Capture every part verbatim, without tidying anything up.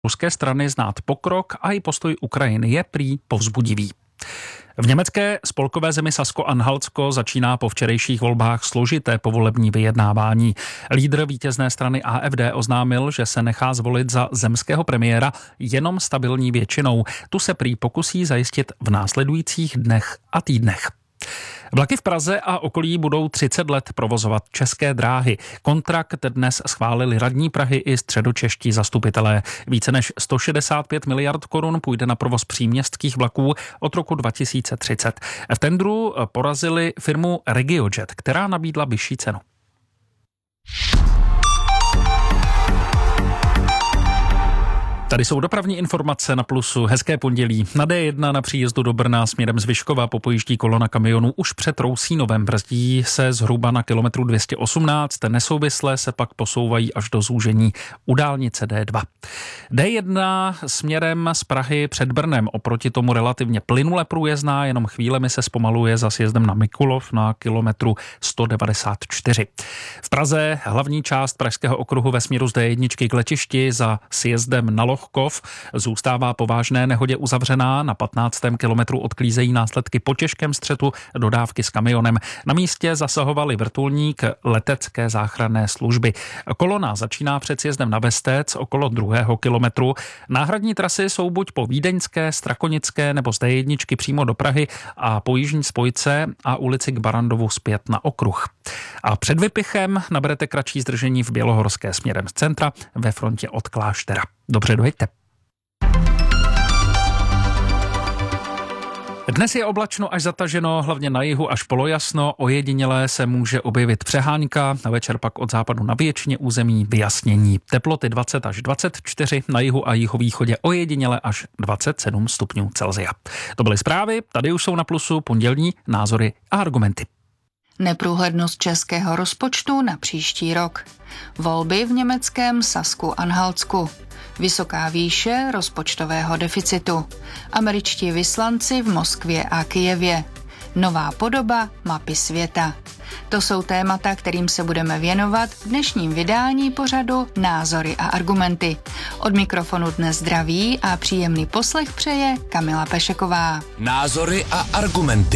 ruské strany znát pokrok a i postoj Ukrajiny je prý povzbudivý. V německé spolkové zemi Sasko-Anhaltsko začíná po včerejších volbách složité povolební vyjednávání. Lídr vítězné strany A F D oznámil, že se nechá zvolit za zemského premiéra jenom stabilní většinou. Tu se prý pokusí zajistit v následujících dnech a týdnech. Vlaky v Praze a okolí budou třicet let provozovat České dráhy. Kontrakt dnes schválili radní Prahy i středočeští zastupitelé. Více než sto šedesát pět miliard korun půjde na provoz příměstských vlaků od roku dva tisíce třicet. V tendru porazili firmu RegioJet, která nabídla vyšší cenu. Tady jsou dopravní informace na Plusu. Hezké pondělí. Na D jedna na příjezdu do Brna směrem z Vyškova popojíždí kolona kamionů už před Rousínovem. Brzdí se zhruba na kilometru dvě stě osmnáct. Nesouvisle se pak posouvají až do zúžení u dálnice D dva. D jedna směrem z Prahy před Brnem oproti tomu relativně plynule průjezdná, jenom chvílemi se zpomaluje za sjezdem na Mikulov na kilometru sto devadesát čtyři. V Praze hlavní část pražského okruhu ve směru z D jedna k letišti za sjezdem na Lohkov zůstává po vážné nehodě uzavřená. Na patnáctém kilometru odklízejí následky po těžkém střetu dodávky s kamionem. Na místě zasahovali vrtulník letecké záchranné služby. Kolona začíná před sjezdem na Bestec okolo druhého kilometru. Náhradní trasy jsou buď po Vídeňské, Strakonické nebo z D jedna přímo do Prahy a po jižní spojce a ulici k Barandovu zpět na okruh. A před Vypichem naberete kratší zdržení v Bělohorské směrem z centra ve frontě od Kláštera. Dobře, dojeďte. Dnes je oblačno až zataženo, hlavně na jihu až polojasno, ojediněle se může objevit přehánka, na večer pak od západu na většině území vyjasnění. Teploty dvacet až dvacet čtyři, na jihu a jihovýchodě ojediněle až dvacet sedm stupňů Celsia. To byly zprávy, tady už jsou na Plusu pondělní názory a argumenty. Neprůhlednost českého rozpočtu na příští rok. Volby v německém Sasku-Anhaltsku. Vysoká výše rozpočtového deficitu. Američtí vyslanci v Moskvě a Kyjevě. Nová podoba mapy světa. To jsou témata, kterým se budeme věnovat v dnešním vydání pořadu Názory a argumenty. Od mikrofonu dnes zdraví a příjemný poslech přeje Kamila Pešeková. Názory a argumenty.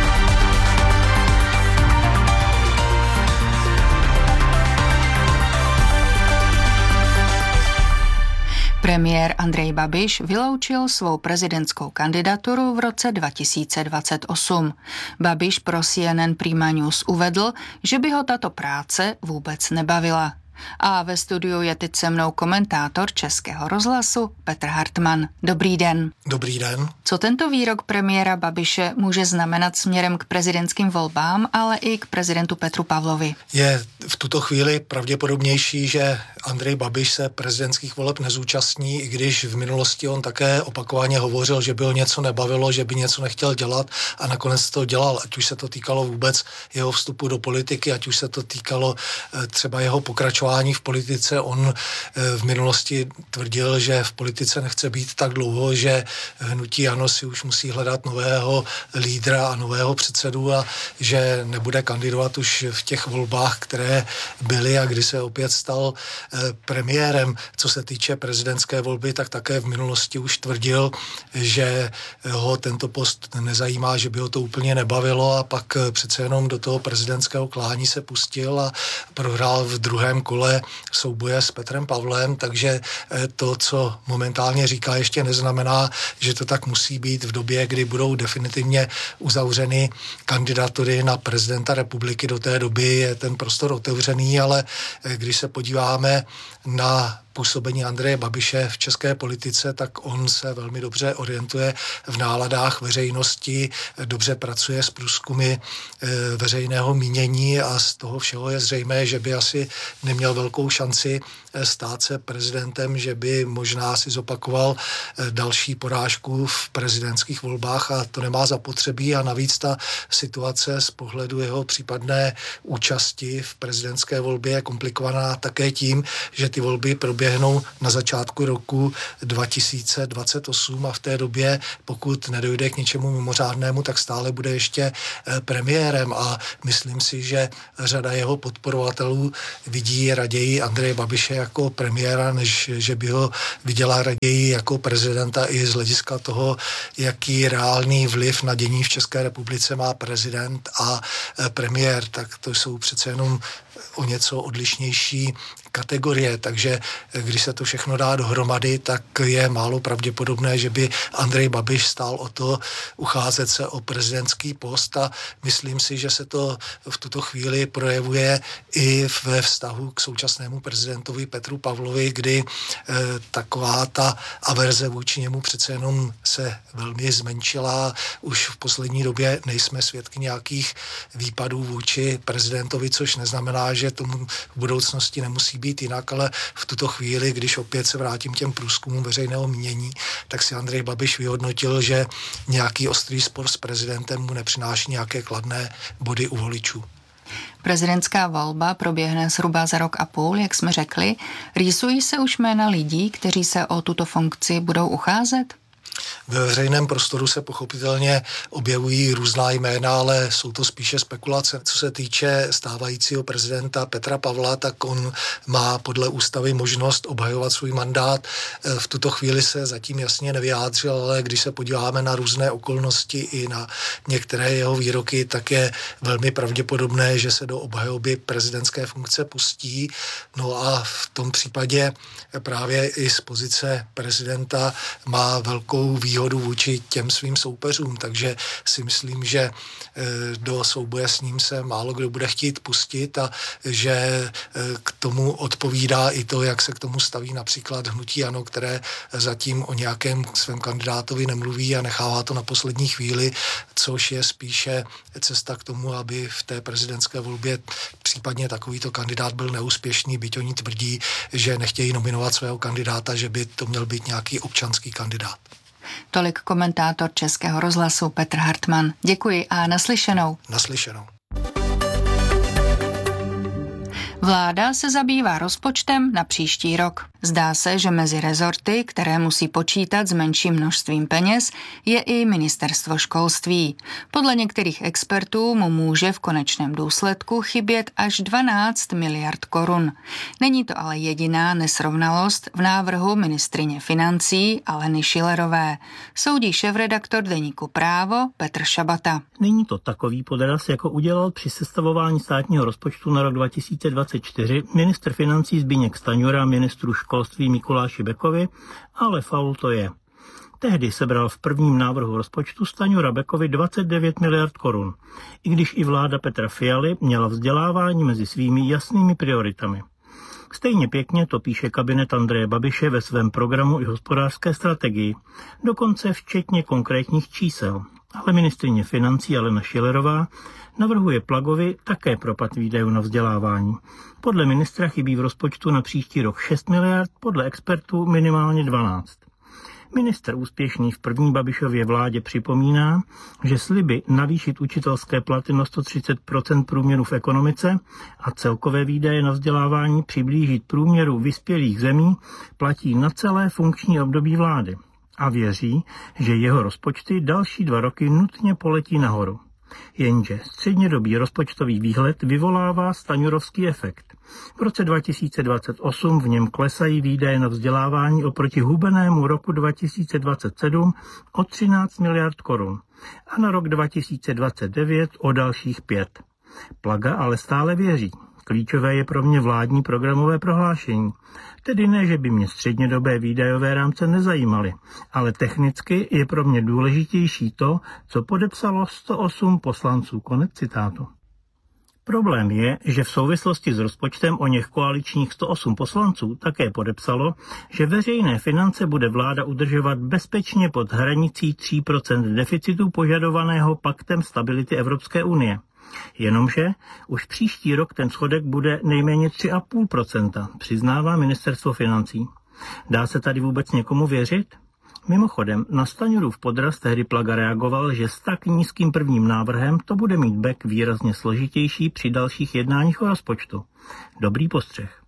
Premiér Andrej Babiš vyloučil svou prezidentskou kandidaturu v roce dva tisíce dvacet osm. Babiš pro C N N Prima News uvedl, že by ho tato práce vůbec nebavila. A ve studiu je teď se mnou komentátor Českého rozhlasu Petr Hartman. Dobrý den. Dobrý den. Co tento výrok premiéra Babiše může znamenat směrem k prezidentským volbám, ale i k prezidentu Petru Pavlovi? Je v tuto chvíli pravděpodobnější, že Andrej Babiš se prezidentských voleb nezúčastní, i když v minulosti on také opakovaně hovořil, že by ho něco nebavilo, že by něco nechtěl dělat a nakonec to dělal, ať už se to týkalo vůbec jeho vstupu do politiky, ať už se to týkalo třeba jeho pokračování v politice. On v minulosti tvrdil, že v politice nechce být tak dlouho, že hnutí ANO si už musí hledat nového lídra a nového předsedu a že nebude kandidovat už v těch volbách, které byly a kdy se opět stal premiérem. Co se týče prezidentské volby, tak také v minulosti už tvrdil, že ho tento post nezajímá, že by ho to úplně nebavilo a pak přece jenom do toho prezidentského klání se pustil a prohrál v druhém kole souboje s Petrem Pavlem, takže to, co momentálně říká, ještě neznamená, že to tak musí být v době, kdy budou definitivně uzavřeny kandidatury na prezidenta republiky. Do té doby je ten prostor otevřený, ale když se podíváme na působení Andreje Babiše v české politice, tak on se velmi dobře orientuje v náladách veřejnosti, dobře pracuje s průzkumy veřejného mínění a z toho všeho je zřejmé, že by asi neměl velkou šanci stát se prezidentem, že by možná si zopakoval další porážku v prezidentských volbách a to nemá zapotřebí a navíc ta situace z pohledu jeho případné účasti v prezidentské volbě je komplikovaná také tím, že ty volby proběhly proběhnou na začátku roku dva tisíce dvacet osm a v té době, pokud nedojde k něčemu mimořádnému, tak stále bude ještě premiérem a myslím si, že řada jeho podporovatelů vidí raději Andreje Babiše jako premiéra, než že by ho viděla raději jako prezidenta i z hlediska toho, jaký reálný vliv na dění v České republice má prezident a premiér, tak to jsou přece jenom o něco odlišnější kategorie, takže když se to všechno dá dohromady, tak je málo pravděpodobné, že by Andrej Babiš stál o to ucházet se o prezidentský post a myslím si, že se to v tuto chvíli projevuje i ve vztahu k současnému prezidentovi Petru Pavlovi, kdy eh, taková ta averze vůči němu přece jenom se velmi zmenšila. Už v poslední době nejsme svědky nějakých výpadů vůči prezidentovi, což neznamená, že tomu v budoucnosti nemusí být jinak, ale v tuto chvíli, když opět se vrátím těm průzkumům veřejného mínění, tak si Andrej Babiš vyhodnotil, že nějaký ostrý spor s prezidentem mu nepřináší nějaké kladné body u voličů. Prezidentská volba proběhne zhruba za rok a půl, jak jsme řekli. Rýsují se už jména lidí, kteří se o tuto funkci budou ucházet? Ve veřejném prostoru se pochopitelně objevují různá jména, ale jsou to spíše spekulace. Co se týče stávajícího prezidenta Petra Pavla, tak on má podle ústavy možnost obhajovat svůj mandát. V tuto chvíli se zatím jasně nevyjádřil, ale když se podíváme na různé okolnosti i na některé jeho výroky, tak je velmi pravděpodobné, že se do obhajoby prezidentské funkce pustí. No a v tom případě právě i z pozice prezidenta má velkou výhodu vůči těm svým soupeřům, takže si myslím, že do souboje s ním se málo kdo bude chtít pustit a že k tomu odpovídá i to, jak se k tomu staví například hnutí ANO, které zatím o nějakém svém kandidátovi nemluví a nechává to na poslední chvíli, což je spíše cesta k tomu, aby v té prezidentské volbě případně takovýto kandidát byl neúspěšný, byť oni tvrdí, že nechtějí nominovat svého kandidáta, že by to měl být nějaký občanský kandidát. Tolik komentátor Českého rozhlasu Petr Hartman. Děkuji a naslyšenou. Naslyšenou. Vláda se zabývá rozpočtem na příští rok. Zdá se, že mezi rezorty, které musí počítat s menším množstvím peněz, je i ministerstvo školství. Podle některých expertů mu může v konečném důsledku chybět až dvanáct miliard korun. Není to ale jediná nesrovnalost v návrhu ministryně financí Aleny Schillerové. Soudí šéfredaktor deníku Právo Petr Šabata. Není to takový podraz, jako udělal při sestavování státního rozpočtu na rok dva tisíce dvacet čtyři ministr financí Zbyněk Stanjura ministru školství Mikuláši Bekovi, ale faul to je. Tehdy sebral v prvním návrhu rozpočtu Stanjura Bekovi dvacet devět miliard korun, i když i vláda Petra Fialy měla vzdělávání mezi svými jasnými prioritami. Stejně pěkně to píše kabinet Andreje Babiše ve svém programu i hospodářské strategii, dokonce včetně konkrétních čísel. Ale ministryně financí Alena Schillerová navrhuje Plagovi také propad výdajů na vzdělávání. Podle ministra chybí v rozpočtu na příští rok šest miliard, podle expertů minimálně dvanáct. Minister úspěšný v první Babišově vládě připomíná, že sliby navýšit učitelské platy na sto třicet procent průměru v ekonomice a celkové výdaje na vzdělávání přiblížit průměru vyspělých zemí platí na celé funkční období vlády. A věří, že jeho rozpočty další dva roky nutně poletí nahoru. Jenže střednědobý rozpočtový výhled vyvolává staňurovský efekt. V roce dva tisíce dvacet osm v něm klesají výdaje na vzdělávání oproti hubenému roku dva tisíce dvacet sedm o třináct miliard korun a na rok dva tisíce dvacet devět o dalších pět. Plaga ale stále věří. Klíčové je pro mě vládní programové prohlášení. Tedy ne, že by mě střednědobé výdajové rámce nezajímaly, ale technicky je pro mě důležitější to, co podepsalo sto osm poslanců. Konec citátu. Problém je, že v souvislosti s rozpočtem o něch koaličních sto osm poslanců také podepsalo, že veřejné finance bude vláda udržovat bezpečně pod hranicí tří procent deficitu požadovaného Paktem stability Evropské unie. Jenomže už příští rok ten schodek bude nejméně tři celá pět procenta, přiznává ministerstvo financí. Dá se tady vůbec někomu věřit? Mimochodem, na Stanjurův podraz tehdy Plaga reagoval, že s tak nízkým prvním návrhem to bude mít Bek výrazně složitější při dalších jednáních o rozpočtu. Dobrý postřeh.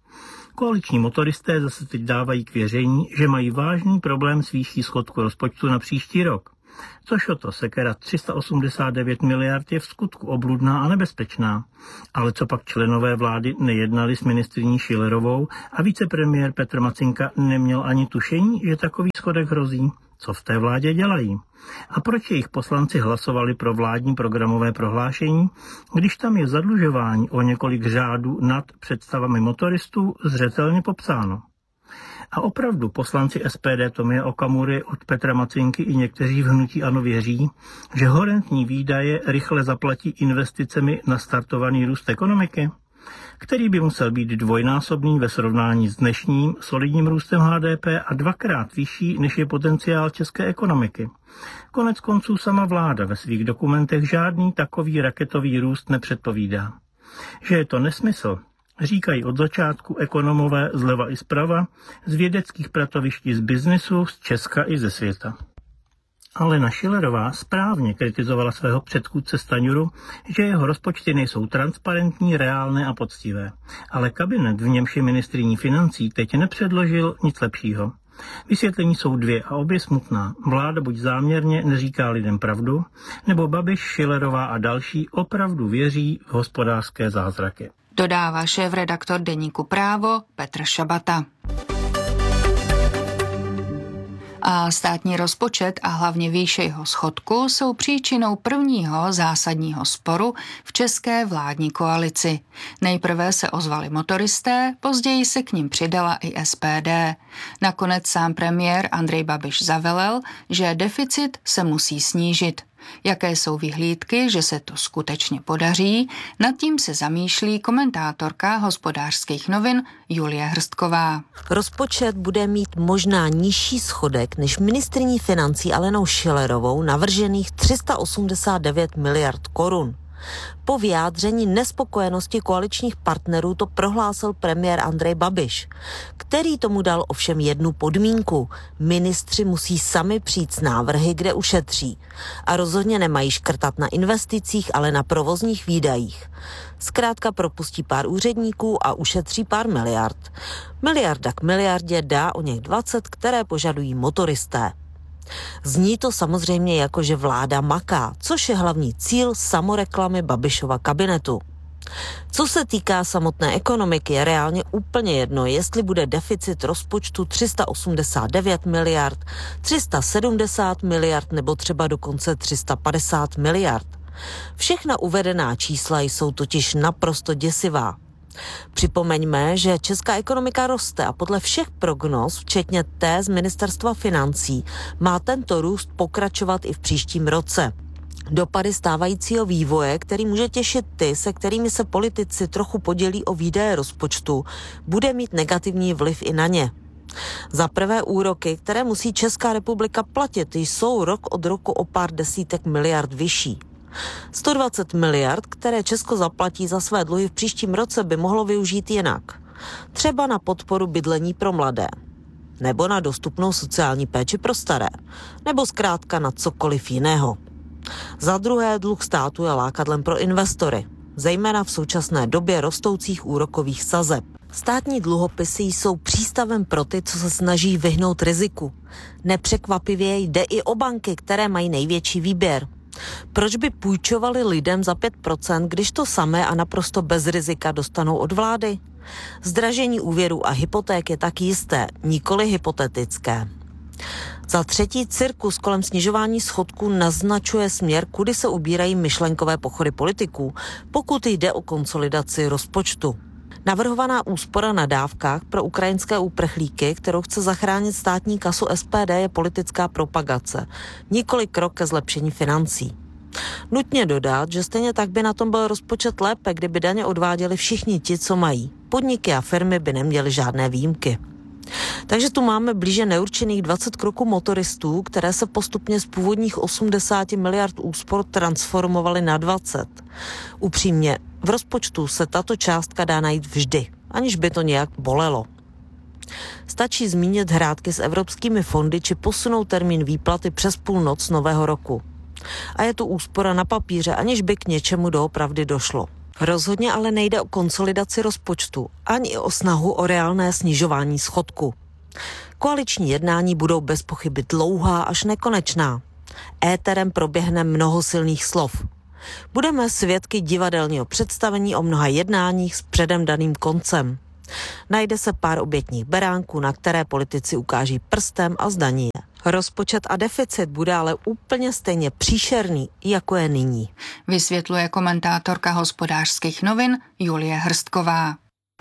Koaliční motoristé zase teď dávají k věření, že mají vážný problém s výší schodku rozpočtu na příští rok. Což o to sekera tři sta osmdesát devět miliard je v skutku obludná a nebezpečná. Ale co pak členové vlády nejednali s ministryní Schillerovou a vicepremiér Petr Macinka neměl ani tušení, že takový schodek hrozí? Co v té vládě dělají? A proč jejich poslanci hlasovali pro vládní programové prohlášení, když tam je zadlužování o několik řádů nad představami motoristů zřetelně popsáno? A opravdu poslanci S P D Tomia Okamury od Petra Macinky i někteří v hnutí ANO věří, že horentní výdaje rychle zaplatí investicemi na startovaný růst ekonomiky, který by musel být dvojnásobný ve srovnání s dnešním solidním růstem H D P a dvakrát vyšší, než je potenciál české ekonomiky. Konec konců sama vláda ve svých dokumentech žádný takový raketový růst nepředpovídá. Že je to nesmysl, říkají od začátku ekonomové zleva i zprava, z vědeckých pracovišť z biznesu, z Česka i ze světa. Alena Schillerová správně kritizovala svého předchůdce Stanjuru, že jeho rozpočty nejsou transparentní, reálné a poctivé. Ale kabinet, v němž je ministryní financí, teď nepředložil nic lepšího. Vysvětlení jsou dvě a obě smutná. Vláda buď záměrně neříká lidem pravdu, nebo Babiš, Schillerová a další opravdu věří v hospodářské zázraky. Dodává šéfredaktor deníku Právo Petr Šabata. A státní rozpočet a hlavně výše jeho schodku jsou příčinou prvního zásadního sporu v české vládní koalici. Nejprve se ozvali motoristé, později se k nim přidala i S P D. Nakonec sám premiér Andrej Babiš zavelel, že deficit se musí snížit. Jaké jsou vyhlídky, že se to skutečně podaří, nad tím se zamýšlí komentátorka Hospodářských novin Julie Hrstková. Rozpočet bude mít možná nižší schodek než ministryní financí Alenou Schillerovou navržených tři sta osmdesát devět miliard korun. Po vyjádření nespokojenosti koaličních partnerů to prohlásil premiér Andrej Babiš, který tomu dal ovšem jednu podmínku. Ministři musí sami přijít s návrhy, kde ušetří. A rozhodně nemají škrtat na investicích, ale na provozních výdajích. Zkrátka propustí pár úředníků a ušetří pár miliard. Miliarda k miliardě dá o něch dvacet, které požadují motoristé. Zní to samozřejmě jako, že vláda maká, což je hlavní cíl samoreklamy Babišova kabinetu. Co se týká samotné ekonomiky, je reálně úplně jedno, jestli bude deficit rozpočtu tři sta osmdesát devět miliard, tři sta sedmdesát miliard nebo třeba dokonce tři sta padesát miliard. Všechna uvedená čísla jsou totiž naprosto děsivá. Připomeňme, že česká ekonomika roste a podle všech prognóz, včetně té z ministerstva financí, má tento růst pokračovat i v příštím roce. Dopady stávajícího vývoje, který může těšit ty, se kterými se politici trochu podělí o výdaje rozpočtu, bude mít negativní vliv i na ně. Za prvé úroky, které musí Česká republika platit, jsou rok od roku o pár desítek miliard vyšší. sto dvacet miliard, které Česko zaplatí za své dluhy v příštím roce, by mohlo využít jinak. Třeba na podporu bydlení pro mladé. Nebo na dostupnou sociální péči pro staré. Nebo zkrátka na cokoliv jiného. Za druhé, dluh státu je lákadlem pro investory. Zejména v současné době rostoucích úrokových sazeb. Státní dluhopisy jsou přístavem pro ty, co se snaží vyhnout riziku. Nepřekvapivě jde i o banky, které mají největší výběr. Proč by půjčovali lidem za pět procent, když to samé a naprosto bez rizika dostanou od vlády? Zdražení úvěrů a hypoték je tak jisté, nikoli hypotetické. Za třetí, cirkus kolem snižování schodku naznačuje směr, kudy se ubírají myšlenkové pochody politiků, pokud jde o konsolidaci rozpočtu. Navrhovaná úspora na dávkách pro ukrajinské uprchlíky, kterou chce zachránit státní kasu S P D, je politická propagace, nikoli krok ke zlepšení financí. Nutně dodat, že stejně tak by na tom byl rozpočet lépe, kdyby daně odváděli všichni ti, co mají. Podniky a firmy by neměly žádné výjimky. Takže tu máme blíže neurčených dvacet kroků motoristů, které se postupně z původních osmdesát miliard úspor transformovaly na dvacet. Upřímně, v rozpočtu se tato částka dá najít vždy, aniž by to nějak bolelo. Stačí zmínit hrátky s evropskými fondy či posunout termín výplaty přes půlnoc nového roku. A je tu úspora na papíře, aniž by k něčemu doopravdy došlo. Rozhodně ale nejde o konsolidaci rozpočtu, ani o snahu o reálné snižování schodku. Koaliční jednání budou bez pochyby dlouhá až nekonečná. Éterem proběhne mnoho silných slov. Budeme svědky divadelního představení o mnoha jednáních s předem daným koncem. Najde se pár obětních beránků, na které politici ukáží prstem a zdaní je. Rozpočet a deficit bude ale úplně stejně příšerný, jako je nyní. Vysvětluje komentátorka Hospodářských novin Julie Hrstková.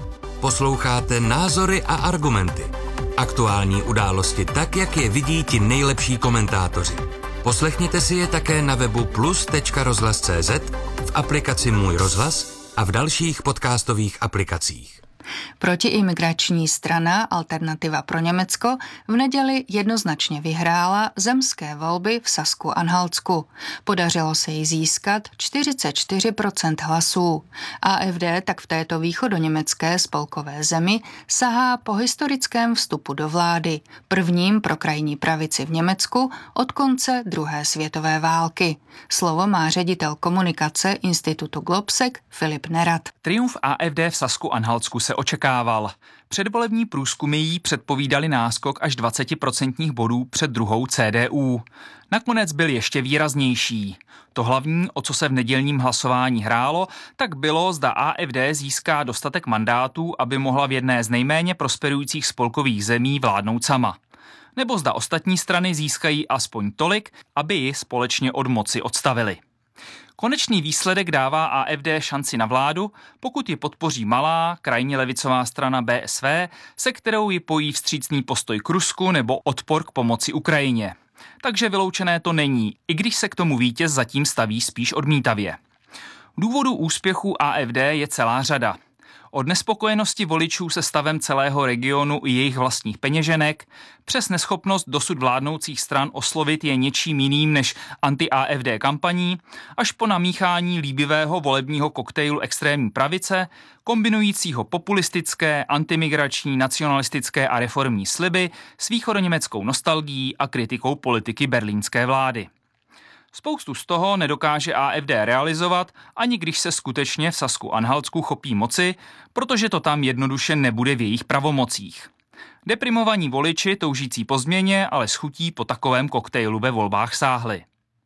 Posloucháte Názory a argumenty. Aktuální události tak, jak je vidí ti nejlepší komentátoři. Poslechněte si je také na webu plus tečka rozhlas tečka cé zet, v aplikaci Můj rozhlas a v dalších podcastových aplikacích. Protiimigrační strana Alternativa pro Německo v neděli jednoznačně vyhrála zemské volby v Sasku-Anhaltsku. Podařilo se jí získat čtyřicet čtyři procent hlasů. A ef dé tak v této východoněmecké spolkové zemi sahá po historickém vstupu do vlády, prvním pro krajní pravici v Německu od konce druhé světové války. Slovo má ředitel komunikace Institutu Globsec Filip Nerat. Triumf á ef dé v Sasku-Anhaltsku se očekával. Předvolební průzkumy jí předpovídali náskok až dvacet procentních bodů před druhou cé dé ú. Nakonec byl ještě výraznější. To hlavní, o co se v nedělním hlasování hrálo, tak bylo, zda á ef dé získá dostatek mandátů, aby mohla v jedné z nejméně prosperujících spolkových zemí vládnout sama. Nebo zda ostatní strany získají aspoň tolik, aby ji společně od moci odstavili. Konečný výsledek dává á ef dé šanci na vládu, pokud ji podpoří malá, krajně levicová strana bé es vé, se kterou ji pojí vstřícný postoj k Rusku nebo odpor k pomoci Ukrajině. Takže vyloučené to není, i když se k tomu vítěz zatím staví spíš odmítavě. Důvodů úspěchu á ef dé je celá řada. Od nespokojenosti voličů se stavem celého regionu i jejich vlastních peněženek, přes neschopnost dosud vládnoucích stran oslovit je něčím jiným než anti-á ef dé kampaní, až po namíchání líbivého volebního koktejlu extrémní pravice, kombinujícího populistické, antimigrační, nacionalistické a reformní sliby s východoněmeckou nostalgií a kritikou politiky berlínské vlády. Spoustu z toho nedokáže á ef dé realizovat, ani když se skutečně v Sasku-Anhaltsku chopí moci, protože to tam jednoduše nebude v jejich pravomocích. Deprimovaní voliči toužící po změně, ale s chutí po takovém koktejlu ve volbách sáhli.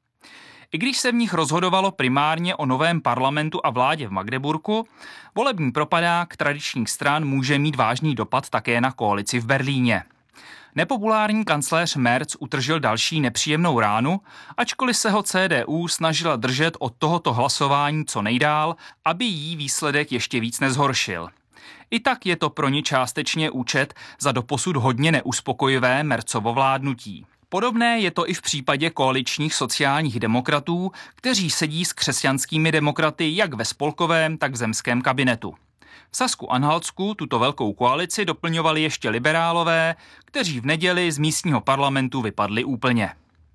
I když se v nich rozhodovalo primárně o novém parlamentu a vládě v Magdeburku, volební propadák tradičních stran může mít vážný dopad také na koalici v Berlíně. Nepopulární kancléř Merz utržil další nepříjemnou ránu, ačkoliv se ho cé dé ú snažila držet od tohoto hlasování co nejdál, aby jí výsledek ještě víc nezhoršil. I tak je to pro ně částečně účet za doposud hodně neuspokojivé Merzovo vládnutí. Podobné je to i v případě koaličních sociálních demokratů, kteří sedí s křesťanskými demokraty jak ve spolkovém, tak v zemském kabinetu. V Sasku-Anhaltsku tuto velkou koalici doplňovali ještě liberálové, kteří v neděli z místního parlamentu vypadli úplně.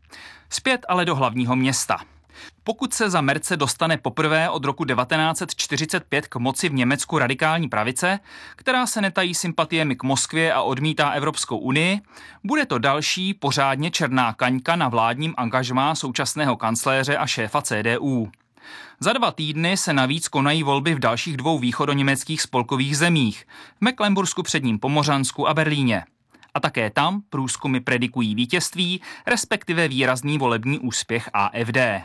Zpět ale do hlavního města. Pokud se za Merze dostane poprvé od roku devatenáct set čtyřicet pět k moci v Německu radikální pravice, která se netají sympatiemi k Moskvě a odmítá Evropskou unii, bude to další pořádně černá kaňka na vládním angažmá současného kancléře a šéfa cé dé ú. Za dva týdny se navíc konají volby v dalších dvou východoněmeckých spolkových zemích, v Mecklenbursku, Předním Pomořansku a Berlíně. A také tam průzkumy predikují vítězství, respektive výrazný volební úspěch á ef dé.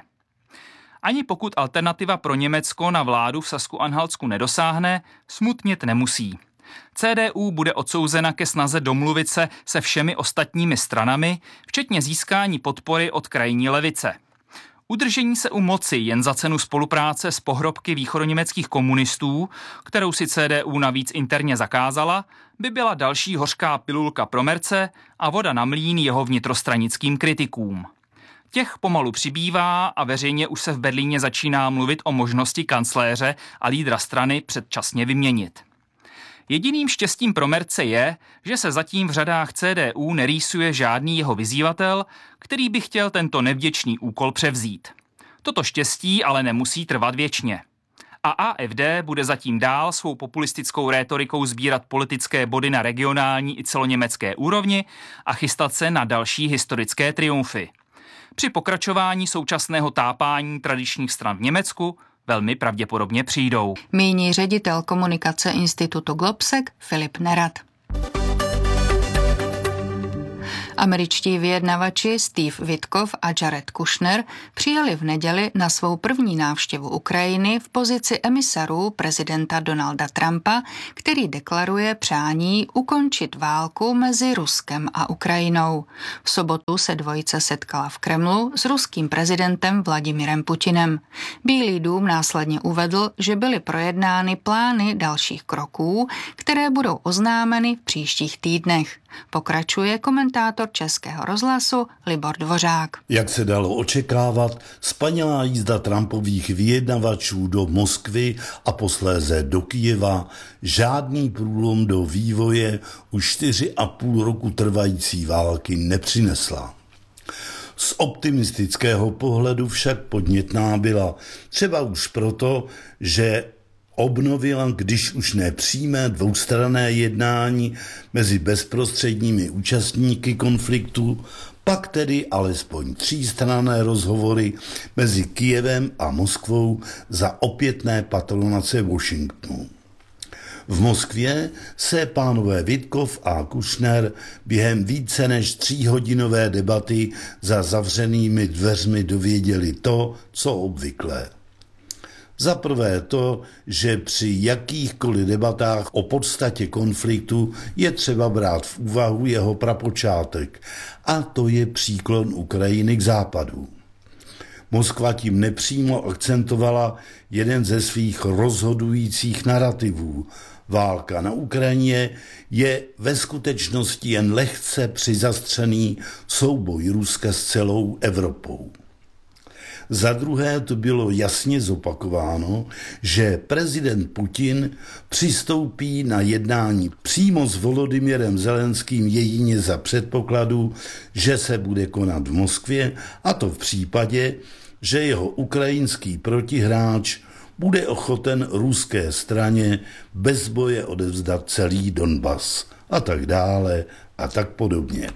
Ani pokud Alternativa pro Německo na vládu v Sasku-Anhaltsku nedosáhne, smutnit nemusí. cé dé ú bude odsouzena ke snaze domluvit se se všemi ostatními stranami, včetně získání podpory od krajní levice. Udržení se u moci jen za cenu spolupráce s pohrobky východoněmeckých komunistů, kterou si cé dé ú navíc interně zakázala, by byla další hořká pilulka pro Merze a voda na mlýn jeho vnitrostranickým kritikům. Těch pomalu přibývá a veřejně už se v Berlíně začíná mluvit o možnosti kancléře a lídra strany předčasně vyměnit. Jediným štěstím pro Merze je, že se zatím v řadách cé dé ú nerýsuje žádný jeho vyzývatel, který by chtěl tento nevděčný úkol převzít. Toto štěstí ale nemusí trvat věčně. A á ef dé bude zatím dál svou populistickou rétorikou sbírat politické body na regionální i celoněmecké úrovni a chystat se na další historické triumfy. Při pokračování současného tápání tradičních stran v Německu Velmi pravděpodobně přijdou. Míní ředitel komunikace institutu Globsec Filip Nerad. Američtí vyjednavači Steve Witkoff a Jared Kushner přijeli v neděli na svou první návštěvu Ukrajiny v pozici emisarů prezidenta Donalda Trumpa, který deklaruje přání ukončit válku mezi Ruskem a Ukrajinou. V sobotu se dvojice setkala v Kremlu s ruským prezidentem Vladimirem Putinem. Bílý dům následně uvedl, že byly projednány plány dalších kroků, které budou oznámeny v příštích týdnech. Pokračuje komentátor Českého rozhlasu Libor Dvořák. Jak se dalo očekávat, spanilá jízda Trumpových vyjednavačů do Moskvy a posléze do Kyjeva žádný průlom do vývoje už čtyři a půl roku trvající války nepřinesla. Z optimistického pohledu však podnětná byla, třeba už proto, že obnovila, když už ne přímé dvoustranné jednání mezi bezprostředními účastníky konfliktu, pak tedy alespoň třístranné rozhovory mezi Kyjevem a Moskvou za opětné patronace Washingtonu. V Moskvě se pánové Witkoff a Kushner během více než tříhodinové debaty za zavřenými dveřmi dověděli to, co obvykle. Za prvé to, že při jakýchkoliv debatách o podstatě konfliktu je třeba brát v úvahu jeho prapočátek, a to je příklon Ukrajiny k západu. Moskva tím nepřímo akcentovala jeden ze svých rozhodujících narativů. Válka na Ukrajině je ve skutečnosti jen lehce přizastřený souboj Ruska s celou Evropou. Za druhé to bylo jasně zopakováno, že prezident Putin přistoupí na jednání přímo s Volodymyrem Zelenským jedině za předpokladu, že se bude konat v Moskvě, a to v případě, že jeho ukrajinský protihráč bude ochoten ruské straně bez boje odevzdat celý Donbas a tak dále a tak podobně.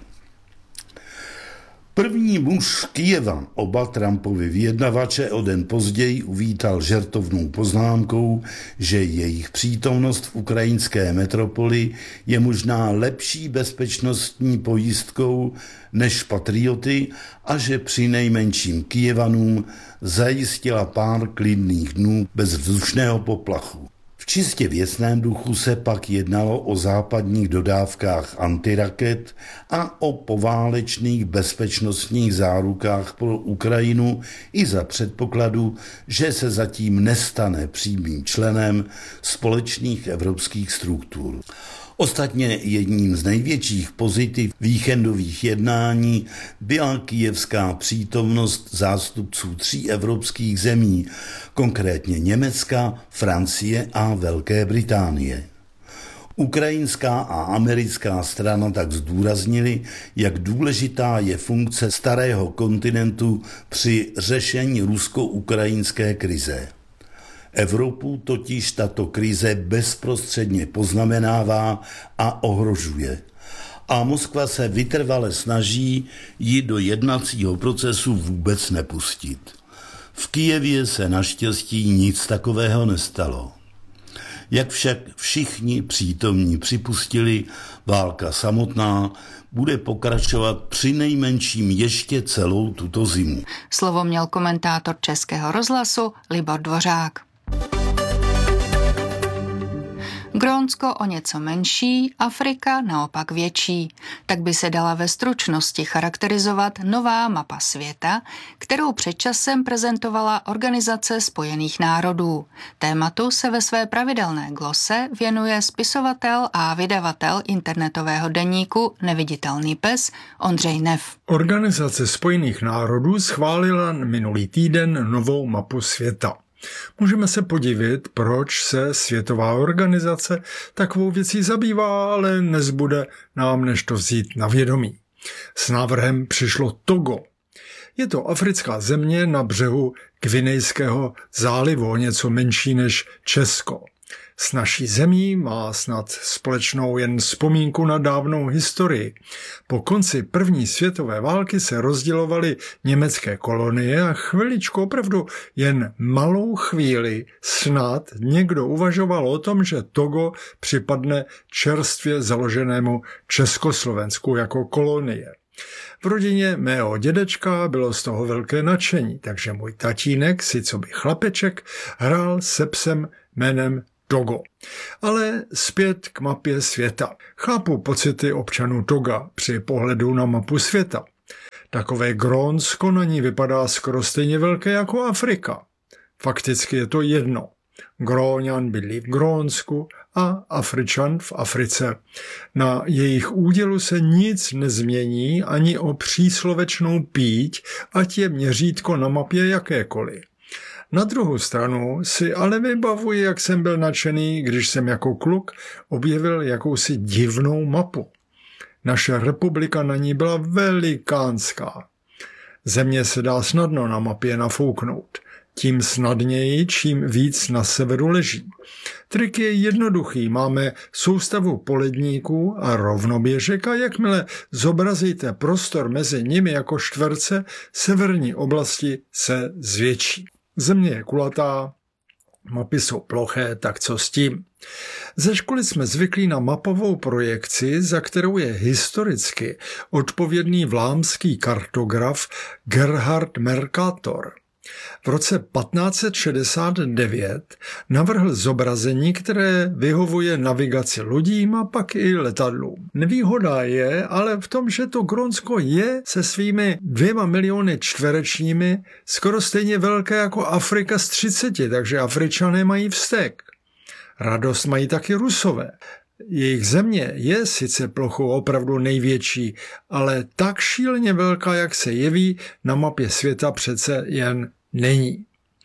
První muž Kyjeva oba Trumpovi vyjednavače o den později uvítal žertovnou poznámkou, že jejich přítomnost v ukrajinské metropoli je možná lepší bezpečnostní pojistkou než patrioty a že při nejmenším Kyjevanům zajistila pár klidných dnů bez vzdušného poplachu. V čistě věcném duchu se pak jednalo o západních dodávkách antiraket a o poválečných bezpečnostních zárukách pro Ukrajinu i za předpokladu, že se zatím nestane přímým členem společných evropských struktur. Ostatně jedním z největších pozitiv víkendových jednání byla kyjevská přítomnost zástupců tří evropských zemí, konkrétně Německa, Francie a Velké Británie. Ukrajinská a americká strana tak zdůraznili, jak důležitá je funkce starého kontinentu při řešení rusko-ukrajinské krize. Evropu totiž tato krize bezprostředně poznamenává a ohrožuje. A Moskva se vytrvale snaží ji do jednacího procesu vůbec nepustit. V Kyjevě se naštěstí nic takového nestalo. Jak však všichni přítomní připustili, válka samotná bude pokračovat přinejmenším ještě celou tuto zimu. Slovo měl komentátor Českého rozhlasu Libor Dvořák. Grónsko o něco menší, Afrika naopak větší. Tak by se dala ve stručnosti charakterizovat nová mapa světa, kterou před časem prezentovala Organizace spojených národů. Tématu se ve své pravidelné glose věnuje spisovatel a vydavatel internetového deníku Neviditelný pes Ondřej Neff. Organizace spojených národů schválila minulý týden novou mapu světa. Můžeme se podivit, proč se světová organizace takovou věcí zabývá, ale nezbude nám než to vzít na vědomí. S návrhem přišlo Togo. Je to africká země na břehu Gvinejského zálivu, něco menší než Česko. S naší zemí má snad společnou jen vzpomínku na dávnou historii. Po konci první světové války se rozdělovaly německé kolonie a chviličku, opravdu jen malou chvíli, snad někdo uvažoval o tom, že Togo připadne čerstvě založenému Československu jako kolonie. V rodině mého dědečka bylo z toho velké nadšení, takže můj tatínek, si co by chlapeček, hrál se psem jménem Togo. Ale zpět k mapě světa. Chápu pocity občanů Toga při pohledu na mapu světa. Takové Grónsko na ní vypadá skoro stejně velké jako Afrika. Fakticky je to jedno. Gróňan bydlí v Grónsku a Afričan v Africe. Na jejich údělu se nic nezmění ani o příslovečnou píť, ať je měřítko na mapě jakékoliv. Na druhou stranu si ale vybavuji, jak jsem byl nadšený, když jsem jako kluk objevil jakousi divnou mapu. Naše republika na ní byla velikánská. Země se dá snadno na mapě nafouknout. Tím snadněji, čím víc na severu leží. Trik je jednoduchý. Máme soustavu poledníků a rovnoběžek a jakmile zobrazíte prostor mezi nimi jako čtverce, severní oblasti se zvětší. Země je kulatá, mapy jsou ploché, tak co s tím? Ze školy jsme zvyklí na mapovou projekci, za kterou je historicky odpovědný vlámský kartograf Gerhard Mercator. V roce patnáct set šedesát devět navrhl zobrazení, které vyhovuje navigaci lodím a pak i letadlům. Nevýhoda je ale v tom, že to Grónsko je se svými dvěma miliony čtverečními skoro stejně velké jako Afrika z třiceti, takže Afričané mají vztek. Radost mají taky Rusové. Jejich země je sice plochou opravdu největší, ale tak šíleně velká, jak se jeví, na mapě světa přece jen není.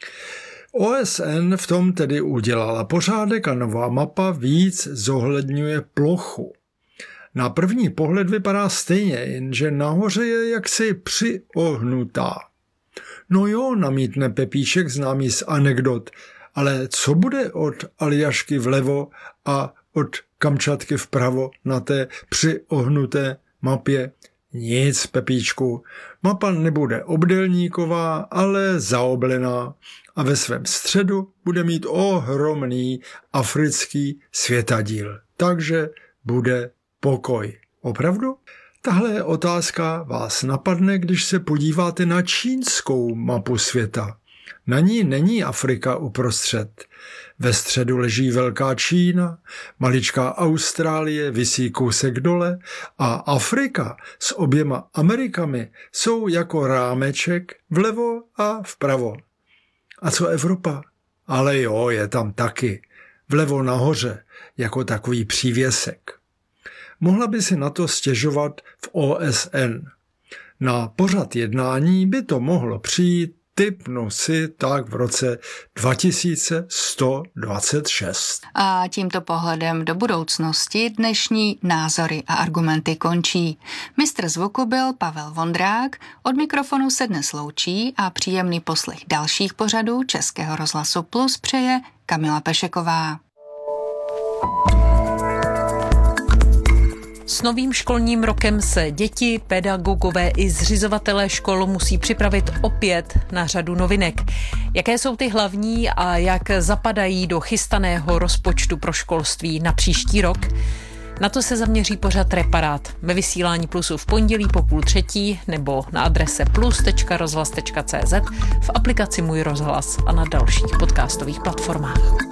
O S N v tom tedy udělala pořádek a nová mapa víc zohledňuje plochu. Na první pohled vypadá stejně, jenže nahoře je jaksi přiohnutá. No jo, namítne Pepíček, známý z anekdot, ale co bude od Aljašky vlevo a od Kamčatky vpravo na té přiohnuté mapě? Nic, Pepíčku. Mapa nebude obdélníková, ale zaoblená a ve svém středu bude mít ohromný africký světadíl. Takže bude pokoj. Opravdu? Tahle otázka vás napadne, když se podíváte na čínskou mapu světa. Na ní není Afrika uprostřed. Ve středu leží velká Čína, maličká Austrálie visí kousek dole a Afrika s oběma Amerikami jsou jako rámeček vlevo a vpravo. A co Evropa? Ale jo, je tam taky. Vlevo nahoře, jako takový přívěsek. Mohla by si na to stěžovat v O S N. Na pořad jednání by to mohlo přijít, tipnu si, tak v roce dva tisíce sto dvacet šest. A tímto pohledem do budoucnosti dnešní názory a argumenty končí. Mistr zvuku byl Pavel Vondrák, od mikrofonu se dnes loučí a příjemný poslech dalších pořadů Českého rozhlasu Plus přeje Kamila Pešeková. S novým školním rokem se děti, pedagogové i zřizovatelé škol musí připravit opět na řadu novinek. Jaké jsou ty hlavní a jak zapadají do chystaného rozpočtu pro školství na příští rok? Na to se zaměří pořad Reparát ve vysílání Plusu v pondělí po půl třetí nebo na adrese plus tečka rozhlas tečka cé zet, v aplikaci Můj rozhlas a na dalších podcastových platformách.